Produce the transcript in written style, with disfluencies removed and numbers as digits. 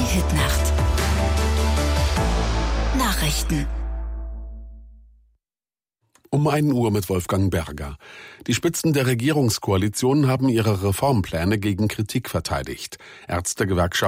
Hit-Nacht. Nachrichten. Um 1 Uhr mit Wolfgang Berger. Die Spitzen der Regierungskoalition haben ihre Reformpläne gegen Kritik verteidigt. Ärztegewerkschaft